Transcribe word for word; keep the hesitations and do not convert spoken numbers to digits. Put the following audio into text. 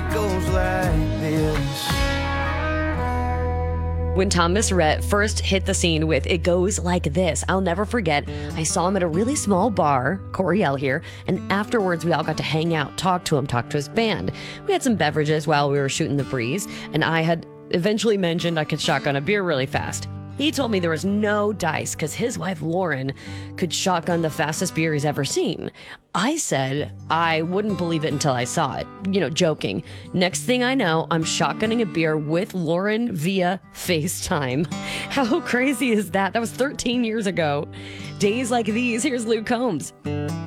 it goes like this. When Thomas Rhett first hit the scene with It Goes Like This, I'll never forget, I saw him at a really small bar, Coriel here, and afterwards we all got to hang out, talk to him, talk to his band. We had some beverages while we were shooting the breeze, and I had eventually mentioned I could shotgun a beer really fast. He told me there was no dice because his wife Lauren could shotgun the fastest beer he's ever seen. I said I wouldn't believe it until I saw it, you know, joking. Next thing I know, I'm shotgunning a beer with Lauren via FaceTime. How crazy is that? That was thirteen years ago. Days like these, here's Luke Combs.